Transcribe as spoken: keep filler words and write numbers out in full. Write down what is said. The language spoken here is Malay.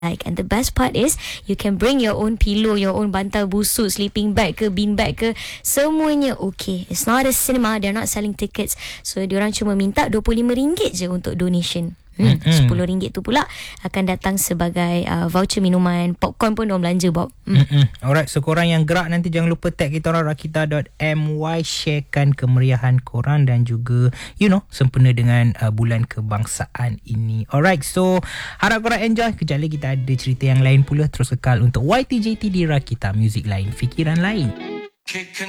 like. And the best part is you can bring your own pillow, your own bantal busuk, sleeping bag ke, bean bag ke, semuanya okay. It's not a cinema, they're not selling tickets. So diorang cuma minta dua puluh lima ringgit je untuk donation. Hmm, mm-hmm. sepuluh ringgit tu pula akan datang sebagai uh, voucher minuman, popcorn pun diorang belanja, Bob. Mm. Mm-hmm. Alright, so korang yang gerak nanti jangan lupa tag kita orang rakita dot my, sharekan kemeriahan korang dan juga you know sempena dengan uh, bulan kebangsaan ini. Alright, so harap korang enjoy. Kejap lagi kita ada cerita yang lain pula. Terus kekal untuk Y T J T di Rakita, muzik lain, fikiran lain.